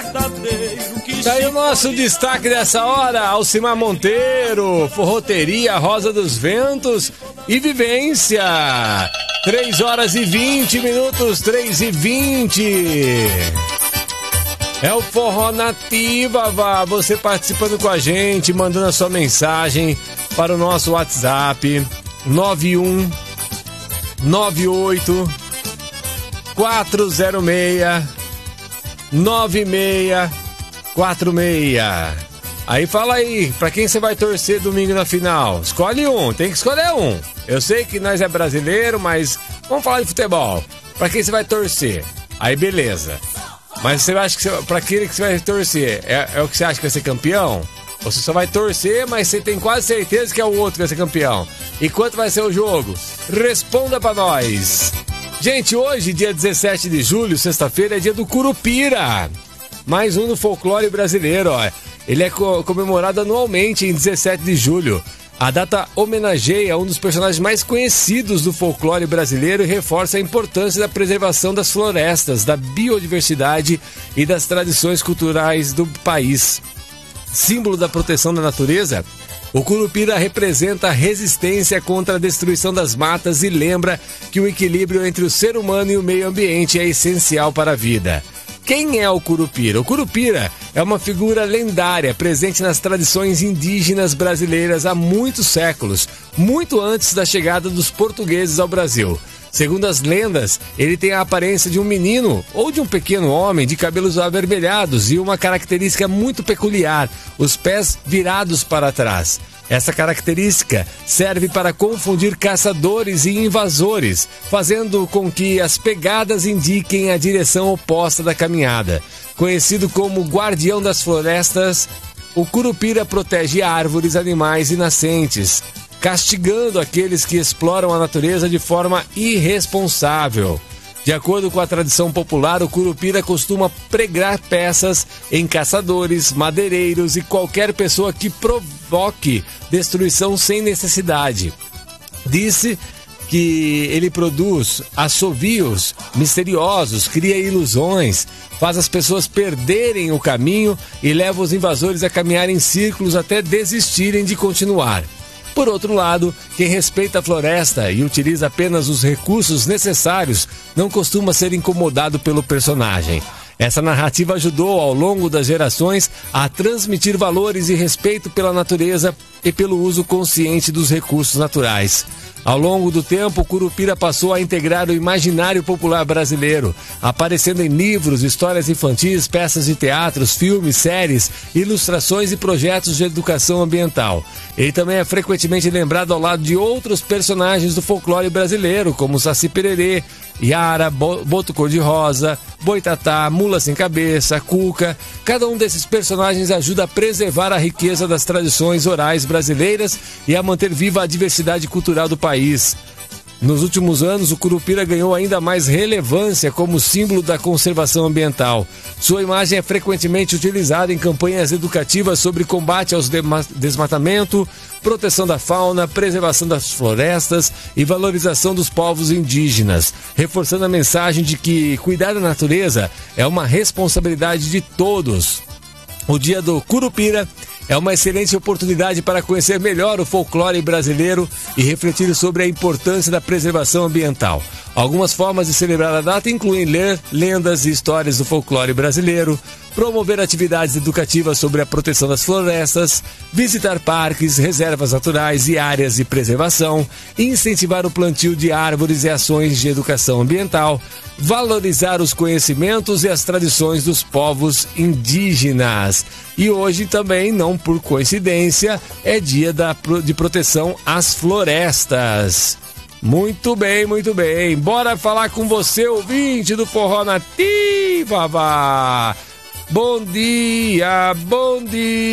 Tá aí o nosso destaque dessa hora, Alcimar Monteiro, Forroteria Rosa dos Ventos e Vivência. 3h20, 3h20. É o Forró Nativa, vá. Você participando com a gente, mandando a sua mensagem para o nosso WhatsApp 91 98 406 9646. Aí fala aí, pra quem você vai torcer domingo na final? Escolhe um, tem que escolher um. Eu sei que nós é brasileiro, mas vamos falar de futebol. Pra quem você vai torcer? Aí beleza. Mas você acha que pra aquele que você vai torcer é o que você acha que vai ser campeão? Ou você só vai torcer, mas você tem quase certeza que é o outro que vai ser campeão? E quanto vai ser o jogo? Responda pra nós. Gente, hoje, dia 17 de julho, sexta-feira, é dia do Curupira. Mais um do folclore brasileiro, ó. Ele é comemorado anualmente em 17 de julho. A data homenageia um dos personagens mais conhecidos do folclore brasileiro e reforça a importância da preservação das florestas, da biodiversidade e das tradições culturais do país. Símbolo da proteção da natureza, o Curupira representa a resistência contra a destruição das matas e lembra que o equilíbrio entre o ser humano e o meio ambiente é essencial para a vida. Quem é o Curupira? O Curupira é uma figura lendária presente nas tradições indígenas brasileiras há muitos séculos, muito antes da chegada dos portugueses ao Brasil. Segundo as lendas, ele tem a aparência de um menino ou de um pequeno homem de cabelos avermelhados e uma característica muito peculiar, os pés virados para trás. Essa característica serve para confundir caçadores e invasores, fazendo com que as pegadas indiquem a direção oposta da caminhada. Conhecido como guardião das florestas, o Curupira protege árvores, animais e nascentes, castigando aqueles que exploram a natureza de forma irresponsável. De acordo com a tradição popular, o Curupira costuma pregar peças em caçadores, madeireiros e qualquer pessoa que provoque destruição sem necessidade. Disse que ele produz assovios misteriosos, cria ilusões, faz as pessoas perderem o caminho e leva os invasores a caminhar em círculos até desistirem de continuar. Por outro lado, quem respeita a floresta e utiliza apenas os recursos necessários não costuma ser incomodado pelo personagem. Essa narrativa ajudou ao longo das gerações a transmitir valores e respeito pela natureza e pelo uso consciente dos recursos naturais. Ao longo do tempo, o Curupira passou a integrar o imaginário popular brasileiro, aparecendo em livros, histórias infantis, peças de teatros, filmes, séries, ilustrações e projetos de educação ambiental. Ele também é frequentemente lembrado ao lado de outros personagens do folclore brasileiro, como Saci Pererê, Yara, Boto Cor-de-Rosa, Boitatá, Mula Sem Cabeça, Cuca. Cada um desses personagens ajuda a preservar a riqueza das tradições orais brasileiras e a manter viva a diversidade cultural do país. Nos últimos anos, o Curupira ganhou ainda mais relevância como símbolo da conservação ambiental. Sua imagem é frequentemente utilizada em campanhas educativas sobre combate ao desmatamento, proteção da fauna, preservação das florestas e valorização dos povos indígenas, reforçando a mensagem de que cuidar da natureza é uma responsabilidade de todos. O Dia do Curupira é uma excelente oportunidade para conhecer melhor o folclore brasileiro e refletir sobre a importância da preservação ambiental. Algumas formas de celebrar a data incluem ler lendas e histórias do folclore brasileiro, promover atividades educativas sobre a proteção das florestas, visitar parques, reservas naturais e áreas de preservação, incentivar o plantio de árvores e ações de educação ambiental, valorizar os conhecimentos e as tradições dos povos indígenas. E hoje também, não por coincidência, é dia de proteção às florestas. Muito bem, muito bem. Bora falar com você, ouvinte do Forró Nativa, vá. Bom dia, bom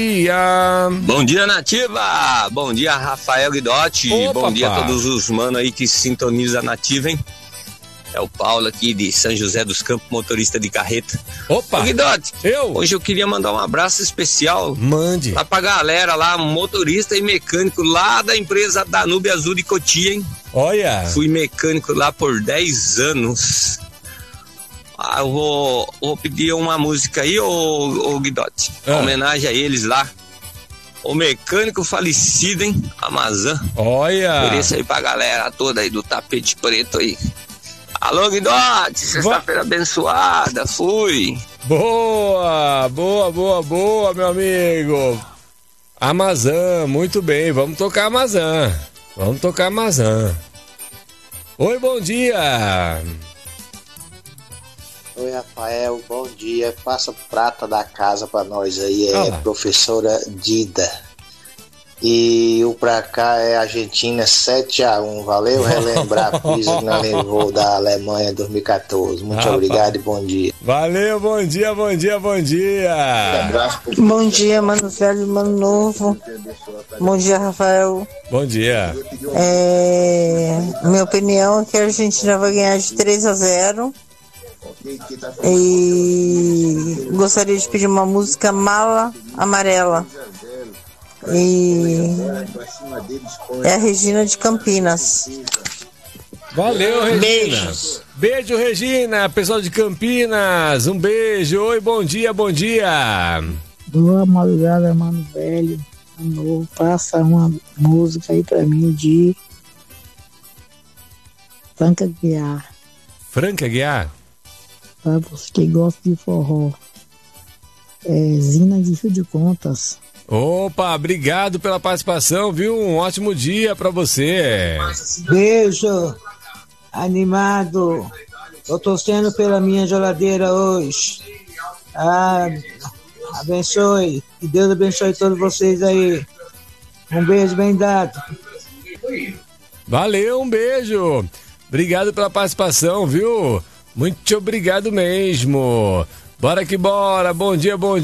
dia. Bom dia, Nativa. Bom dia, Rafael Guidotti. Bom dia a todos os manos aí que sintonizam a Nativa, hein? É o Paulo aqui de São José dos Campos, motorista de carreta. Opa! Ô, Guidotti, hoje eu queria mandar um abraço especial. Mande. Lá pra galera lá, motorista e mecânico lá da empresa Danúbio Azul de Cotia, hein? Olha! Fui mecânico lá por 10 anos. Eu vou pedir uma música aí, ô Guidotti. Homenagem a eles lá. O mecânico falecido, hein? Amazã. Olha! Ofereça aí pra galera toda aí do tapete preto aí. Alô, Guidotti, sexta-feira abençoada, fui. Boa, meu amigo. Amazã, muito bem, vamos tocar Amazã. Oi, bom dia. Oi, Rafael, bom dia. Passa prata da casa pra nós aí, professora Dida. E o pra cá é Argentina 7-1. Valeu relembrar a pisa que nós levou da Alemanha em 2014. Muito obrigado e bom dia. Valeu, bom dia. Bom dia, mano velho, mano novo. Bom dia, Rafael. Bom dia. Minha opinião é que a Argentina vai ganhar de 3-0. E gostaria de pedir uma música Mala Amarela. E é a Regina de Campinas. Valeu, Regina. Beijos. Beijo, Regina, pessoal de Campinas. Um beijo. Oi, bom dia. Boa madrugada, mano velho. Passa uma música aí pra mim de Franca Aguiar. Franca Aguiar? Pra você que gosta de forró. Zina de Fio de Contas. Opa, obrigado pela participação, viu? Um ótimo dia pra você. Beijo, animado. Tô torcendo pela minha geladeira hoje. Abençoe. Que Deus abençoe todos vocês aí. Um beijo bem dado. Valeu, um beijo. Obrigado pela participação, viu? Muito obrigado mesmo. Bora que bora. Bom dia. Bom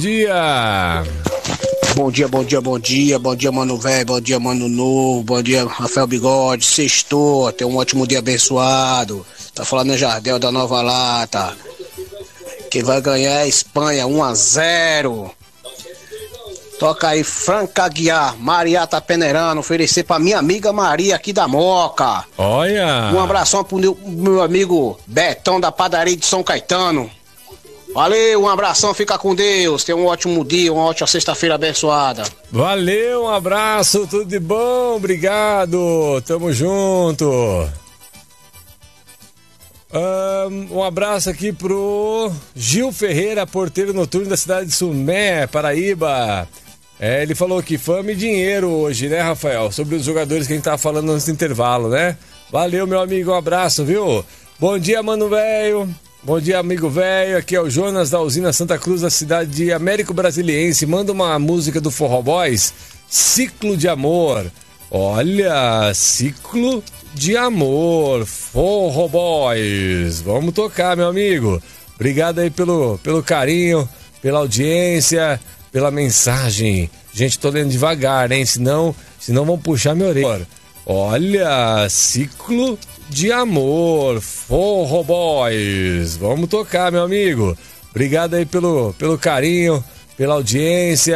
dia, mano velho, bom dia, mano novo, bom dia, Rafael Bigode, sextou, tem um ótimo dia abençoado, tá falando em Jardel da Nova Lata, quem vai ganhar é a Espanha, 1-0, toca aí, Franca Aguiar, Maria tá peneirando, oferecer pra minha amiga Maria aqui da Moca, olha, um abração pro meu amigo Betão da padaria de São Caetano. Valeu, um abração, fica com Deus, tenha um ótimo dia, uma ótima sexta-feira abençoada. Valeu, um abraço, tudo de bom, obrigado, tamo junto. Um abraço aqui pro Gil Ferreira, porteiro noturno da cidade de Sumé, Paraíba. Ele falou que fama e dinheiro hoje, né, Rafael? Sobre os jogadores que a gente tava falando antes do intervalo, né? Valeu, meu amigo, um abraço, viu? Bom dia, mano velho. Bom dia, amigo velho, aqui é o Jonas da usina Santa Cruz, da cidade de Américo Brasiliense. Manda uma música do Forró Boys, Ciclo de Amor. Olha, Ciclo de Amor, Forró Boys. Vamos tocar, meu amigo. Obrigado aí pelo carinho, pela audiência, pela mensagem. Gente, tô lendo devagar, hein? Senão vão puxar minha orelha. Olha, Ciclo de Amor, Forró Boys. Vamos tocar, meu amigo. Obrigado aí pelo carinho, pela audiência.